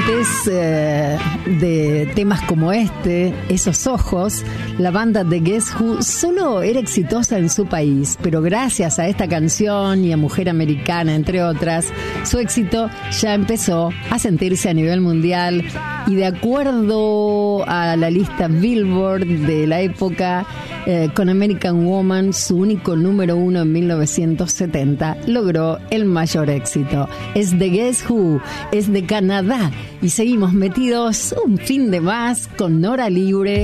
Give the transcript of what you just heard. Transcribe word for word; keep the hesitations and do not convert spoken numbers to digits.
Antes eh, de temas como este, Esos Ojos, la banda de Guess Who solo era exitosa en su país, pero gracias a esta canción y a Mujer Americana, entre otras, su éxito ya empezó a sentirse a nivel mundial y de acuerdo a la lista Billboard de la época, eh, con American Woman, su único número uno en mil novecientos setenta, logró el mayor éxito. Es de Guess Who, es de Canadá y seguimos metidos un fin de más con Nora Libre